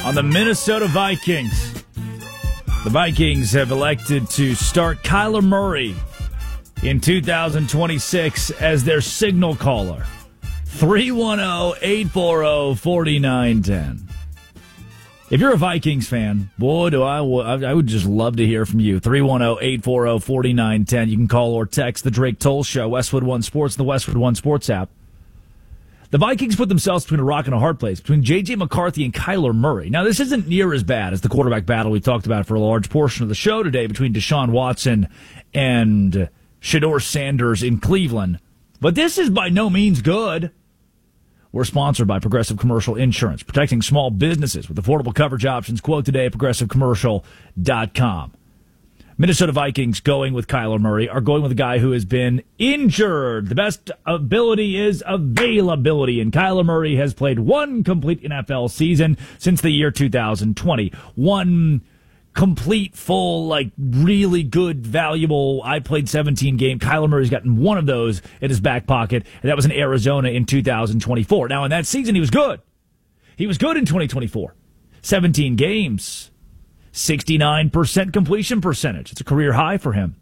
on the Minnesota Vikings. The Vikings have elected to start Kyler Murray in 2026 as their signal caller. 310-840-4910. If you're a Vikings fan, boy, I would just love to hear from you. 310-840-4910. You can call or text the Drake Toll Show, Westwood One Sports, the Westwood One Sports app. The Vikings put themselves between a rock and a hard place, between J.J. McCarthy and Kyler Murray. Now, this isn't near as bad as the quarterback battle we talked about for a large portion of the show today between Deshaun Watson and Shedeur Sanders in Cleveland. But this is by no means good. We're sponsored by Progressive Commercial Insurance, protecting small businesses with affordable coverage options. Quote today at progressivecommercial.com. Minnesota Vikings going with Kyler Murray are going with a guy who has been injured. The best ability is availability, and Kyler Murray has played one complete NFL season since the year 2020. One complete, full, really good, valuable, I played 17 game. Kyler Murray's gotten one of those in his back pocket, and that was in Arizona in 2024. Now, in that season, he was good. He was good in 2024. 17 games. 69% completion percentage. It's a career high for him.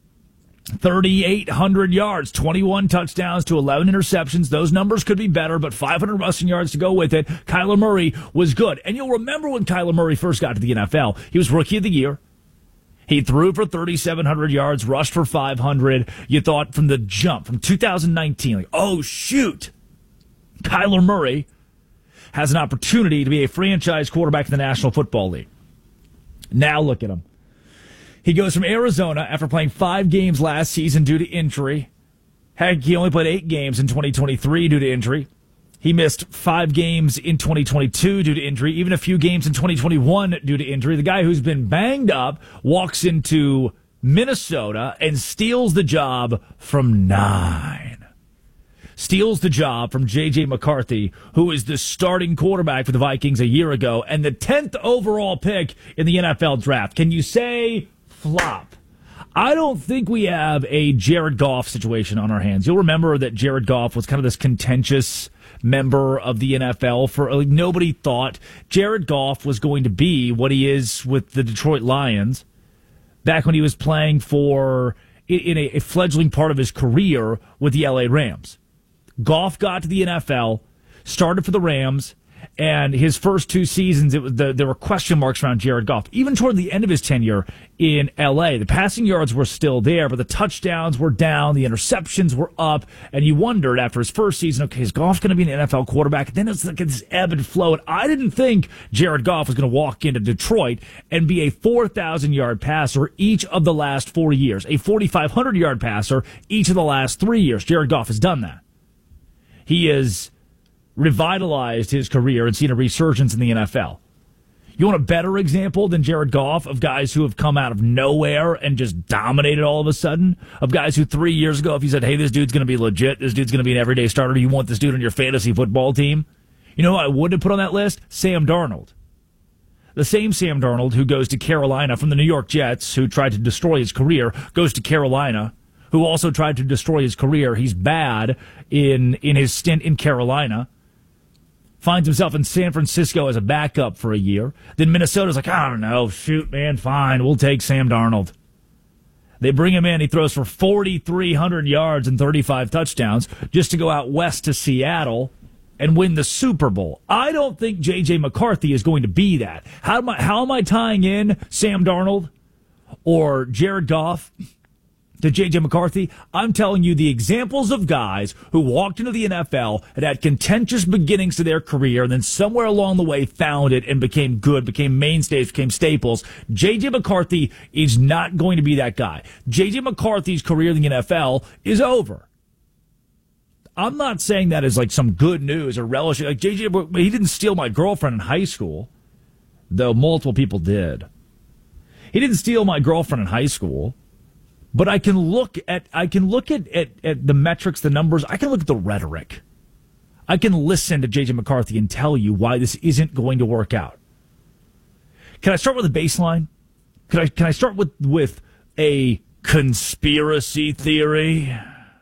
3,800 yards, 21 touchdowns to 11 interceptions. Those numbers could be better, but 500 rushing yards to go with it. Kyler Murray was good. And you'll remember when Kyler Murray first got to the NFL, he was Rookie of the Year. He threw for 3,700 yards, rushed for 500. You thought from the jump, from 2019, oh, shoot, Kyler Murray has an opportunity to be a franchise quarterback in the National Football League. Now look at him. He goes from Arizona after playing 5 games last season due to injury. Heck, he only played 8 games in 2023 due to injury. He missed 5 games in 2022 due to injury, even a few games in 2021 due to injury. The guy who's been banged up walks into Minnesota and steals the job from 9. Steals the job from J.J. McCarthy, who is the starting quarterback for the Vikings a year ago and the 10th overall pick in the NFL draft. Can you say flop? I don't think we have a Jared Goff situation on our hands. You'll remember that Jared Goff was kind of this contentious member of the NFL. For nobody thought Jared Goff was going to be what he is with the Detroit Lions back when he was playing for in a fledgling part of his career with the LA Rams. Goff got to the NFL, started for the Rams, and his first 2 seasons, there were question marks around Jared Goff. Even toward the end of his tenure in L.A., the passing yards were still there, but the touchdowns were down, the interceptions were up, and you wondered after his first season, okay, is Goff going to be an NFL quarterback? And then it's like this ebb and flow, and I didn't think Jared Goff was going to walk into Detroit and be a 4,000-yard passer each of the last 4 years, a 4,500-yard passer each of the last 3 years. Jared Goff has done that. He has revitalized his career and seen a resurgence in the NFL. You want a better example than Jared Goff of guys who have come out of nowhere and just dominated all of a sudden? Of guys who 3 years ago, if you said, hey, this dude's going to be legit, this dude's going to be an everyday starter, you want this dude on your fantasy football team? You know who I would have put on that list? Sam Darnold. The same Sam Darnold who goes to Carolina from the New York Jets, who tried to destroy his career, goes to Carolina, who also tried to destroy his career. He's bad in his stint in Carolina. Finds himself in San Francisco as a backup for a year. Then Minnesota's like, I don't know, shoot, man, fine, we'll take Sam Darnold. They bring him in. He throws for 4,300 yards and 35 touchdowns just to go out west to Seattle and win the Super Bowl. I don't think J.J. McCarthy is going to be that. How am I tying in Sam Darnold or Jared Goff to J.J. McCarthy? I'm telling you the examples of guys who walked into the NFL and had contentious beginnings to their career and then somewhere along the way found it and became good, became mainstays, became staples. J.J. McCarthy is not going to be that guy. J.J. McCarthy's career in the NFL is over. I'm not saying that as like some good news or relish. Like J.J., he didn't steal my girlfriend in high school, though multiple people did. He didn't steal my girlfriend in high school. But I can look at the metrics, the numbers. I can look at the rhetoric. I can listen to J.J. McCarthy and tell you why this isn't going to work out. Can I start with a baseline? Can I start with a conspiracy theory?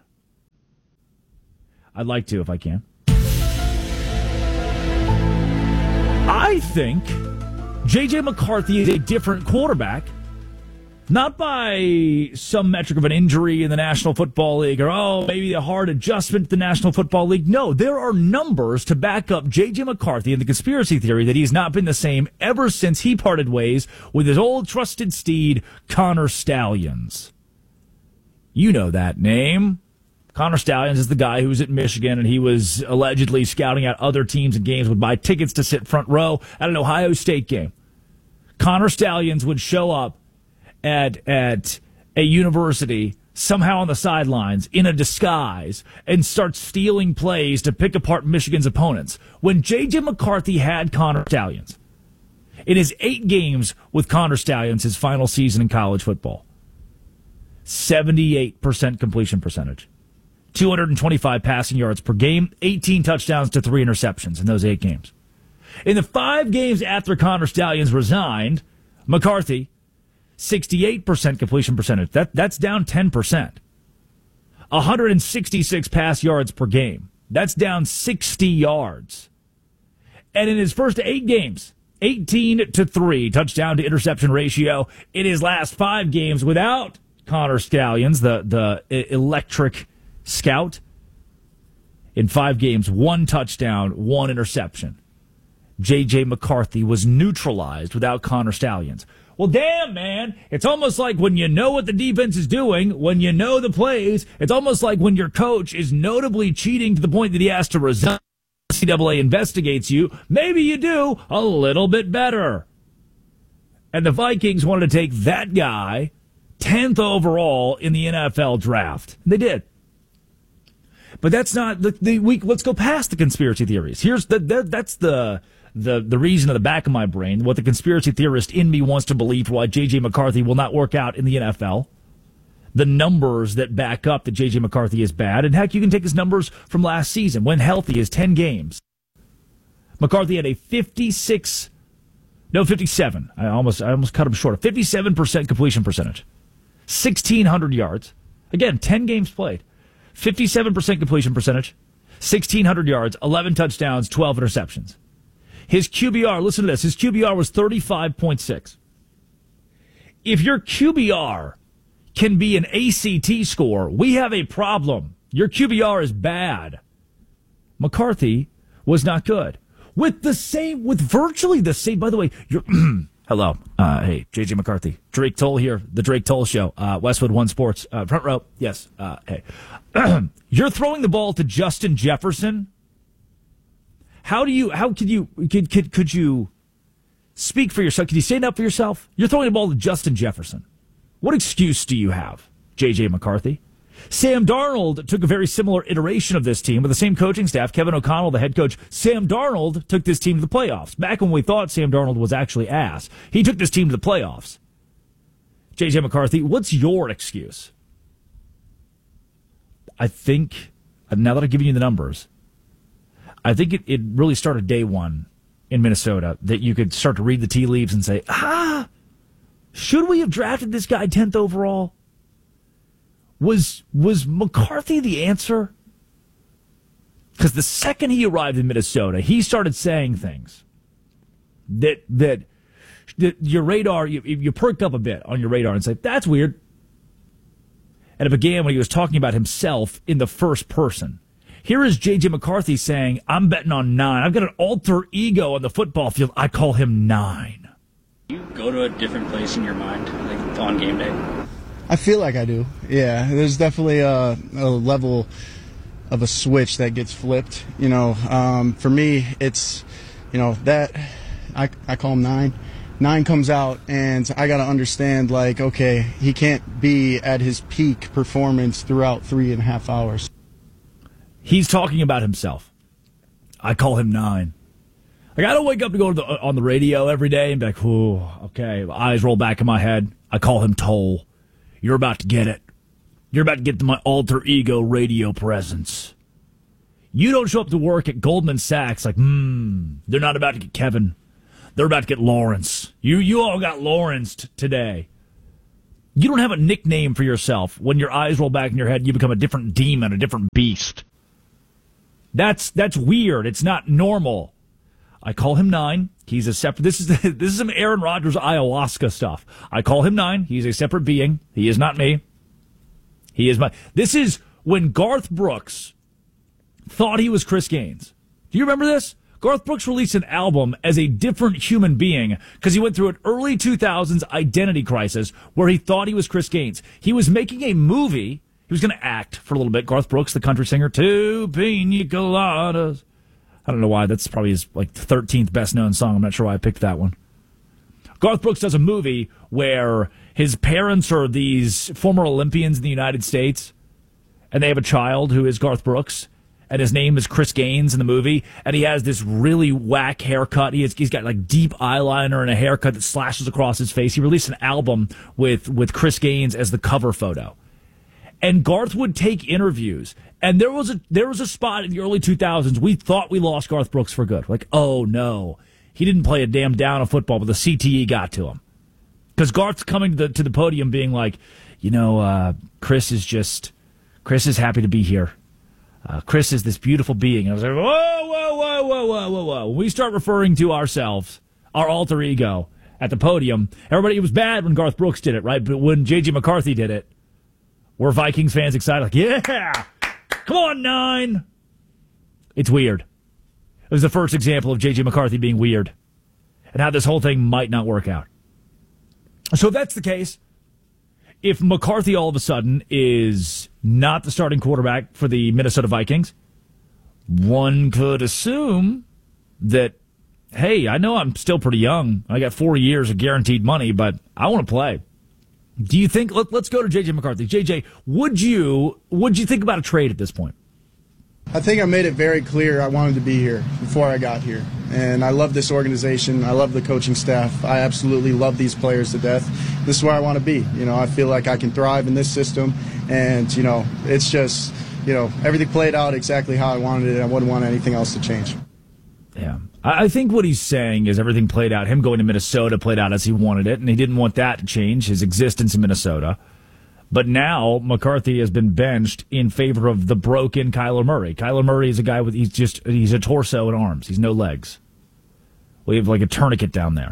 I'd like to if I can. I think J.J. McCarthy is a different quarterback. Not by some metric of an injury in the National Football League or, maybe a hard adjustment to the National Football League. No, there are numbers to back up J.J. McCarthy and the conspiracy theory that he's not been the same ever since he parted ways with his old trusted steed, Connor Stalions. You know that name. Connor Stalions is the guy who was at Michigan, and he was allegedly scouting out other teams and games, would buy tickets to sit front row at an Ohio State game. Connor Stalions would show up at a university, somehow on the sidelines, in a disguise, and start stealing plays to pick apart Michigan's opponents. When J.J. McCarthy had Connor Stalions, in his 8 games with Connor Stalions, his final season in college football, 78% completion percentage, 225 passing yards per game, 18 touchdowns to 3 interceptions in those 8 games. In the 5 games after Connor Stalions resigned, McCarthy, 68% completion percentage. That's down 10%. 166 pass yards per game. That's down 60 yards. And in his first 8 games, 18-3 touchdown to interception ratio. In his last 5 games without Connor Stalions, the electric scout, in 5 games, 1 touchdown, 1 interception. J.J. McCarthy was neutralized without Connor Stalions. Well, damn, man. It's almost like when you know what the defense is doing, when you know the plays, it's almost like when your coach is notably cheating to the point that he has to resign. NCAA investigates you. Maybe you do a little bit better. And the Vikings wanted to take that guy 10th overall in the NFL draft. They did. But that's not the week. Let's go past the conspiracy theories. Here's that's the reason in the back of my brain, what the conspiracy theorist in me wants to believe why J.J. McCarthy will not work out in the NFL. The numbers that back up that J.J. McCarthy is bad. And heck, you can take his numbers from last season. When healthy, is 10 games. McCarthy had a 57. I almost cut him short. A 57% completion percentage. 1,600 yards. Again, 10 games played. 57% completion percentage. 1,600 yards. 11 touchdowns. 12 interceptions. His QBR, listen to this, his QBR was 35.6. If your QBR can be an ACT score, we have a problem. Your QBR is bad. McCarthy was not good. With virtually the same, by the way, hello, hey, JJ McCarthy, Drake Toll here, the Drake Toll Show, Westwood One Sports, front row, yes, hey. You're throwing the ball to Justin Jefferson. Could you speak for yourself? Could you stand up for yourself? You're throwing the ball to Justin Jefferson. What excuse do you have, J.J. McCarthy? Sam Darnold took a very similar iteration of this team with the same coaching staff. Kevin O'Connell, the head coach. Sam Darnold took this team to the playoffs. Back when we thought Sam Darnold was actually ass, he took this team to the playoffs. J.J. McCarthy, what's your excuse? I think, now that I've given you the numbers, I think it really started day one in Minnesota that you could start to read the tea leaves and say, should we have drafted this guy 10th overall? Was McCarthy the answer? Because the second he arrived in Minnesota, he started saying things that your radar, you perked up a bit on your radar and say, that's weird. And it began when he was talking about himself in the first person. Here is J.J. McCarthy saying, I'm betting on 9. I've got an alter ego on the football field. I call him 9. You go to a different place in your mind, like on game day? I feel like I do, yeah. There's definitely a level of a switch that gets flipped. For me, it's, that I call him 9. 9 comes out, and I got to understand, okay, he can't be at his peak performance throughout 3.5 hours. He's talking about himself. I call him 9. I got to wake up to go on the radio every day and be like, ooh, okay, eyes roll back in my head. I call him Toll. You're about to get it. You're about to get to my alter ego radio presence. You don't show up to work at Goldman Sachs like, they're not about to get Kevin. They're about to get Lawrence. You all got Lawrence today. You don't have a nickname for yourself. When your eyes roll back in your head, you become a different demon, a different beast. That's weird. It's not normal. I call him 9. He's a separate. This is some Aaron Rodgers ayahuasca stuff. I call him 9. He's a separate being. He is not me. He is my. This is when Garth Brooks thought he was Chris Gaines. Do you remember this? Garth Brooks released an album as a different human being because he went through an early 2000s identity crisis where he thought he was Chris Gaines. He was making a movie. He was going to act for a little bit. Garth Brooks, the country singer, 2 pina coladas. I don't know why. That's probably his 13th best known song. I'm not sure why I picked that one. Garth Brooks does a movie where his parents are these former Olympians in the United States, and they have a child who is Garth Brooks, and his name is Chris Gaines in the movie, and he has this really whack haircut. He's got deep eyeliner and a haircut that slashes across his face. He released an album with Chris Gaines as the cover photo. And Garth would take interviews, and there was a spot in the early 2000s we thought we lost Garth Brooks for good. Oh no, he didn't play a damn down of football, but the CTE got to him because Garth's coming to the podium being like, Chris is happy to be here. Chris is this beautiful being. And I was like, whoa. When we start referring to ourselves, our alter ego at the podium, it was bad when Garth Brooks did it, right? But when J.J. McCarthy did it, were Vikings fans excited? Yeah! Come on, 9! It's weird. It was the first example of J.J. McCarthy being weird and how this whole thing might not work out. So if that's the case, if McCarthy all of a sudden is not the starting quarterback for the Minnesota Vikings, one could assume that, hey, I know I'm still pretty young. I got 4 years of guaranteed money, but I want to play. Do you think, let's go to J.J. McCarthy. J.J., would you think about a trade at this point? I think I made it very clear I wanted to be here before I got here. And I love this organization. I love the coaching staff. I absolutely love these players to death. This is where I want to be. I feel like I can thrive in this system. And, it's just, everything played out exactly how I wanted it. I wouldn't want anything else to change. Yeah. I think what he's saying is everything played out. Him going to Minnesota played out as he wanted it, and he didn't want that to change his existence in Minnesota. But now McCarthy has been benched in favor of the broken Kyler Murray. Kyler Murray is a guy he's a torso and arms. He's no legs. We have a tourniquet down there.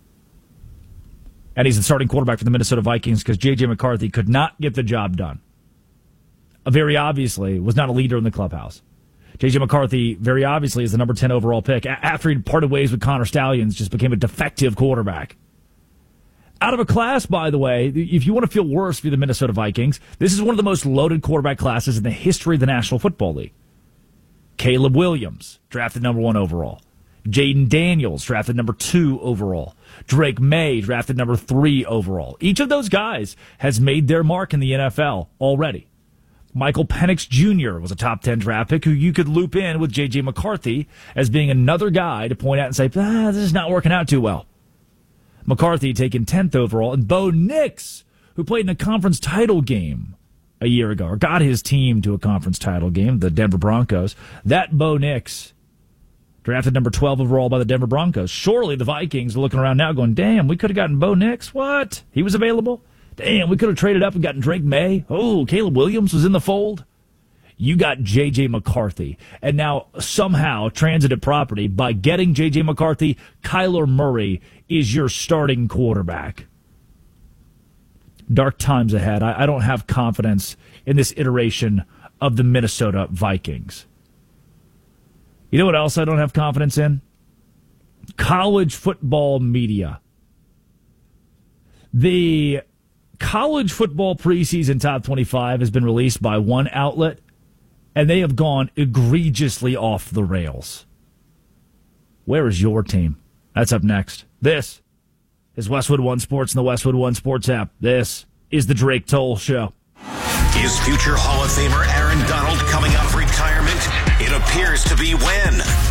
And he's the starting quarterback for the Minnesota Vikings because J.J. McCarthy could not get the job done. Very obviously was not a leader in the clubhouse. J.J. McCarthy, very obviously, is the number 10 overall pick. After he parted ways with Connor Stallions, just became a defective quarterback. Out of a class, by the way, if you want to feel worse for the Minnesota Vikings, this is one of the most loaded quarterback classes in the history of the National Football League. Caleb Williams, drafted number 1 overall. Jaden Daniels, drafted number 2 overall. Drake May, drafted number 3 overall. Each of those guys has made their mark in the NFL already. Michael Penix Jr. was a top 10 draft pick who you could loop in with J.J. McCarthy as being another guy to point out and say, this is not working out too well. McCarthy taken 10th overall, and Bo Nix, who played in a conference title game a year ago, or got his team to a conference title game, the Denver Broncos. That Bo Nix, drafted number 12 overall by the Denver Broncos. Surely the Vikings are looking around now going, damn, we could have gotten Bo Nix. What? He was available? Damn, we could have traded up and gotten Drake May. Oh, Caleb Williams was in the fold. You got J.J. McCarthy. And now, somehow, transitive property, by getting J.J. McCarthy, Kyler Murray is your starting quarterback. Dark times ahead. I don't have confidence in this iteration of the Minnesota Vikings. You know what else I don't have confidence in? College football media. The college football preseason top 25 has been released by one outlet, and they have gone egregiously off the rails. Where is your team? That's up next. This is Westwood One Sports and the Westwood One Sports app. This is the Drake Toll Show. Is future Hall of Famer Aaron Donald coming out of retirement? It appears to be when.